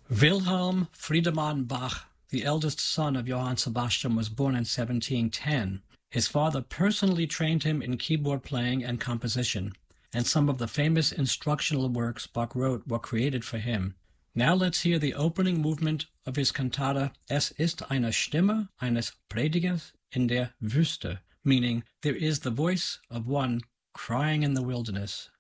Wilhelm Friedemann Bach, the eldest son of Johann Sebastian, was born in 1710. His father personally trained him in keyboard playing and composition, and some of the famous instructional works Bach wrote were created for him. Now let's hear the opening movement of his cantata Es ist eine Stimme eines Predigers in der Wüste, meaning there is the voice of one crying in the wilderness.